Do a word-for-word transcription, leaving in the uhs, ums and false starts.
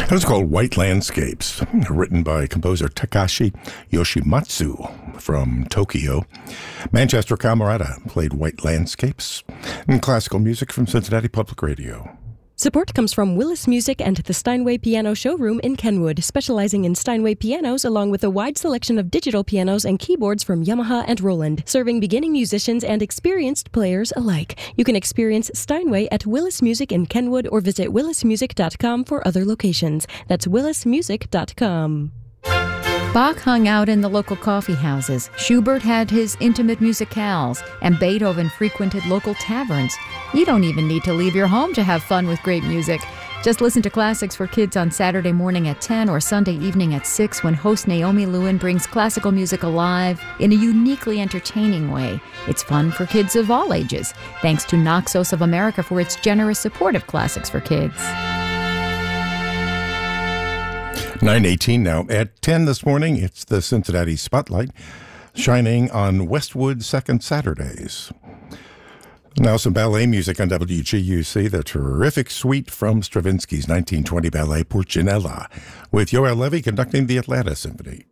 It was called White Landscapes, written by composer Takashi Yoshimatsu from Tokyo. Manchester Camerata played White Landscapes, and classical music from Cincinnati Public Radio. Support comes from Willis Music and the Steinway Piano Showroom in Kenwood, specializing in Steinway pianos along with a wide selection of digital pianos and keyboards from Yamaha and Roland, serving beginning musicians and experienced players alike. You can experience Steinway at Willis Music in Kenwood or visit willis music dot com for other locations. That's willis music dot com. Bach hung out in the local coffee houses, Schubert had his intimate musicales, and Beethoven frequented local taverns. You don't even need to leave your home to have fun with great music. Just listen to Classics for Kids on Saturday morning at ten or Sunday evening at six when host Naomi Lewin brings classical music alive in a uniquely entertaining way. It's fun for kids of all ages, thanks to Naxos of America for its generous support of Classics for Kids. nine eighteen now. At ten this morning, it's the Cincinnati Spotlight, shining on Westwood Second Saturdays. Now some ballet music on W G U C, the terrific suite from Stravinsky's nineteen twenty ballet Pulcinella, with Yoel Levy conducting the Atlanta Symphony.